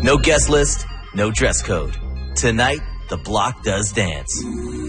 No guest list, no dress code. Tonight, the block does dance.